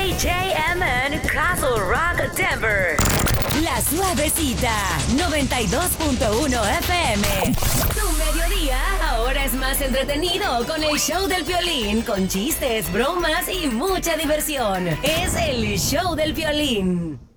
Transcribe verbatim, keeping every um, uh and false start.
D J M N Castle Rock Denver. La Suavecita, noventa y dos punto uno F M. Tu mediodía ahora es más entretenido con el show del Piolín, con chistes, bromas y mucha diversión. Es el show del Piolín.